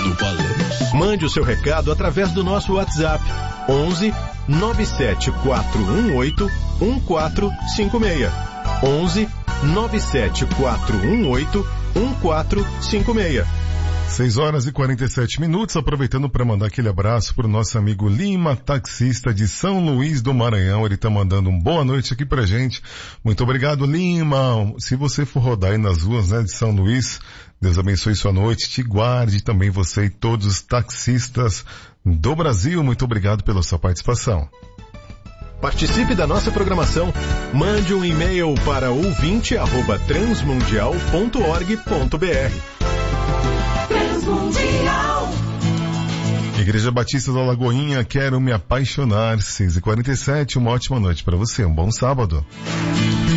do balanço. Mande o seu recado através do nosso WhatsApp 11 97418 1456. 11 97418 1456. 6h47, aproveitando para mandar aquele abraço para o nosso amigo Lima, taxista de São Luís do Maranhão. Ele está mandando uma boa noite aqui pra gente. Muito obrigado, Lima. Se você for rodar aí nas ruas, né, de São Luís, Deus abençoe sua noite, te guarde também você e todos os taxistas do Brasil. Muito obrigado pela sua participação. Participe da nossa programação. Mande um e-mail para ouvinte@transmundial.org.br. Transmundial. Igreja Batista da Lagoinha, quero me apaixonar. 6h47, uma ótima noite para você, um bom sábado.